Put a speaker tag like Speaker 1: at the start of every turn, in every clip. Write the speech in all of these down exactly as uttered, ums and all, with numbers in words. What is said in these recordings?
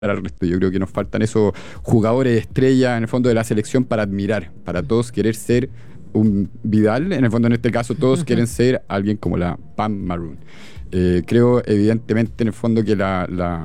Speaker 1: al resto. Yo creo que nos faltan esos jugadores estrella en el fondo de la selección para admirar, para todos querer ser un Vidal. En el fondo, en este caso, todos quieren ser alguien como la Pam Maroon. Eh, creo, evidentemente, en el fondo que la, la,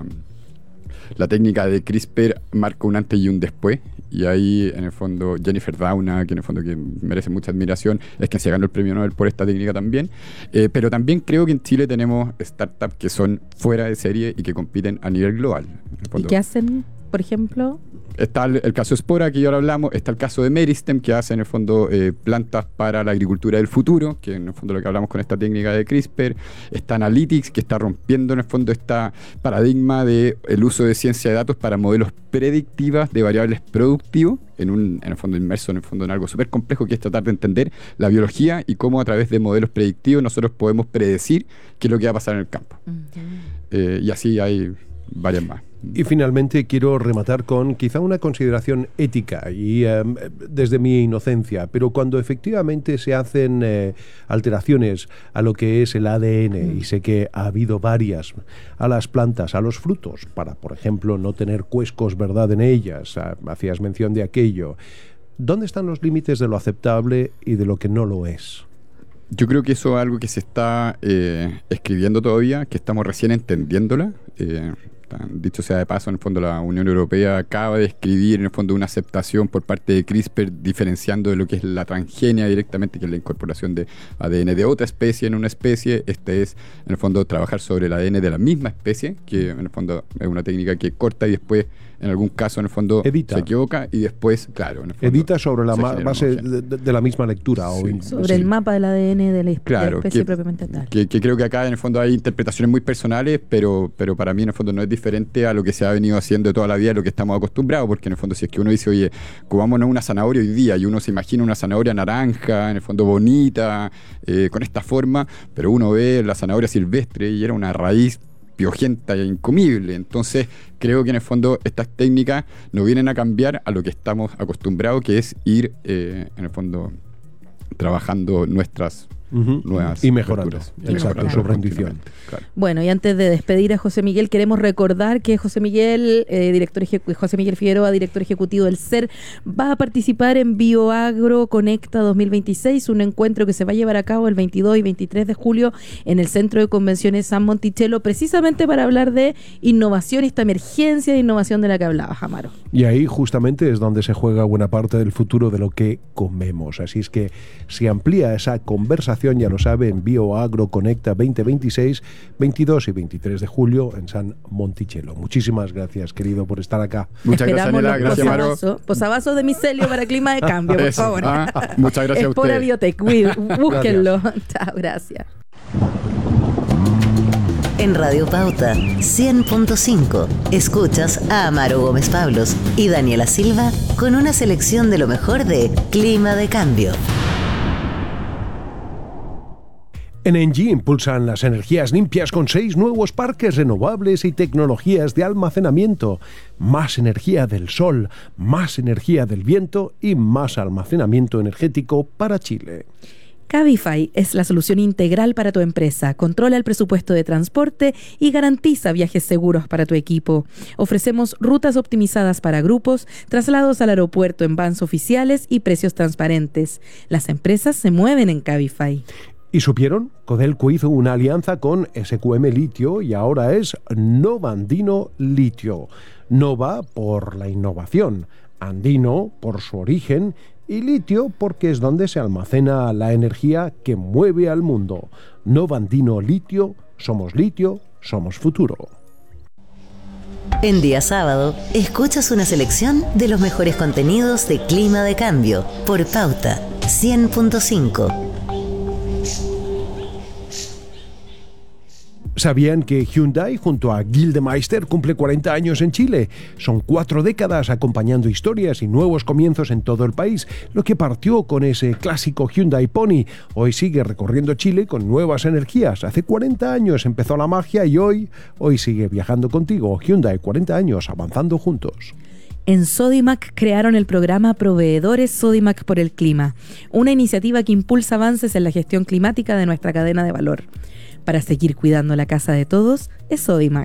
Speaker 1: la técnica de CRISPR marca un antes y un después. Y ahí, en el fondo, Jennifer Doudna, que en el fondo que merece mucha admiración, es quien se ganó el premio Nobel por esta técnica también. Eh, pero también creo que en Chile tenemos startups que son fuera de serie y que compiten a nivel global. En el fondo,
Speaker 2: ¿y qué hacen, por ejemplo?
Speaker 1: Está el, el caso Spora, que ya ahora hablamos. Está el caso de Meristem, que hace en el fondo eh, plantas para la agricultura del futuro, que en el fondo lo que hablamos con esta técnica de CRISPR. Está Analytics, que está rompiendo en el fondo este paradigma de el uso de ciencia de datos para modelos predictivas de variables productivos, en un en el fondo inmerso en el fondo en algo súper complejo, que es tratar de entender la biología y cómo a través de modelos predictivos nosotros podemos predecir qué es lo que va a pasar en el campo. Uh-huh. eh, y así hay varias más.
Speaker 3: Y finalmente quiero rematar con quizá una consideración ética y eh, desde mi inocencia, pero cuando efectivamente se hacen eh, alteraciones a lo que es el A D N, mm. y sé que ha habido varias, a las plantas, a los frutos, para, por ejemplo, no tener cuescos, ¿verdad?, en ellas, hacías mención de aquello, ¿dónde están los límites de lo aceptable y de lo que no lo es?
Speaker 1: Yo creo que eso es algo que se está eh, escribiendo todavía, que estamos recién entendiéndola. Eh, Dicho sea de paso, en el fondo la Unión Europea acaba de escribir en el fondo una aceptación por parte de CRISPR diferenciando de lo que es la transgenia directamente, que es la incorporación de A D N de otra especie en una especie. Este es en el fondo trabajar sobre el A D N de la misma especie, que en el fondo es una técnica que corta y después en algún caso en el fondo
Speaker 3: edita.
Speaker 1: Se equivocca y después, claro, en el fondo
Speaker 3: edita sobre la ma- base de, de la misma lectura.
Speaker 2: Sí.
Speaker 3: O in-
Speaker 2: sobre
Speaker 3: sí.
Speaker 2: el mapa del A D N de la, espe-
Speaker 1: claro,
Speaker 2: de la especie
Speaker 1: que,
Speaker 2: propiamente tal.
Speaker 1: Que, que creo que acá en el fondo hay interpretaciones muy personales, pero, pero para mí en el fondo no es diferente a lo que se ha venido haciendo toda la vida, lo que estamos acostumbrados, porque en el fondo si es que uno dice, oye, comámonos una zanahoria hoy día, y uno se imagina una zanahoria naranja, en el fondo bonita, eh, con esta forma, pero uno ve la zanahoria silvestre y era una raíz piojenta e incomible. Entonces creo que en el fondo estas técnicas nos vienen a cambiar a lo que estamos acostumbrados, que es ir eh, en el fondo trabajando nuestras
Speaker 3: Uh-huh.
Speaker 1: nuevas
Speaker 3: y mejorando,
Speaker 1: y
Speaker 3: exacto,
Speaker 1: mejorando
Speaker 3: su rendición.
Speaker 1: Claro.
Speaker 2: Bueno, y antes de despedir a José Miguel, queremos recordar que José Miguel, eh, director ejecu- José Miguel Figueroa, director ejecutivo del C E R, va a participar en BioAgro Conecta dos mil veintiséis, un encuentro que se va a llevar a cabo el veintidós y veintitrés de julio en el Centro de Convenciones San Monticello, precisamente para hablar de innovación, esta emergencia de innovación de la que hablabas, Amaro.
Speaker 3: Y ahí justamente es donde se juega buena parte del futuro de lo que comemos. Así es que se amplía esa conversación, ya lo saben, BioAgro Conecta veinte veintiséis, veintidós y veintitrés de julio en San Monticello. Muchísimas gracias, querido, por estar acá.
Speaker 1: Muchas gracias, Nela. Gracias, Maro.
Speaker 2: Posavasos de micelio para clima de cambio, por
Speaker 1: Eso.
Speaker 2: favor.
Speaker 1: Ah, muchas gracias a ustedes.
Speaker 2: Espora Biotech, búsquenlo. Chao, gracias.
Speaker 4: En Radio Pauta cien punto cinco escuchas a Amaro Gómez Pablos y Daniela Silva con una selección de lo mejor de Clima de Cambio.
Speaker 3: En Engie impulsan las energías limpias con seis nuevos parques renovables y tecnologías de almacenamiento. Más energía del sol, más energía del viento y más almacenamiento energético para Chile.
Speaker 2: Cabify es la solución integral para tu empresa. Controla el presupuesto de transporte y garantiza viajes seguros para tu equipo. Ofrecemos rutas optimizadas para grupos, traslados al aeropuerto en vans oficiales y precios transparentes. Las empresas se mueven en Cabify.
Speaker 3: ¿Y supieron? Codelco hizo una alianza con S Q M Litio y ahora es Nova Andino Litio. Nova por la innovación, Andino por su origen y litio porque es donde se almacena la energía que mueve al mundo. Nova Andino Litio, somos litio, somos futuro.
Speaker 4: En día sábado, escuchas una selección de los mejores contenidos de Clima de Cambio por Pauta cien punto cinco.
Speaker 3: ¿Sabían que Hyundai junto a Gildemeister cumple cuarenta años en Chile? Son cuatro décadas acompañando historias y nuevos comienzos en todo el país. Lo que partió con ese clásico Hyundai Pony, hoy sigue recorriendo Chile con nuevas energías. Hace cuarenta años empezó la magia y hoy, hoy sigue viajando contigo. Hyundai, cuarenta años avanzando juntos.
Speaker 2: En Sodimac crearon el programa Proveedores Sodimac por el Clima, una iniciativa que impulsa avances en la gestión climática de nuestra cadena de valor. Para seguir cuidando la casa de todos, es Sodimac.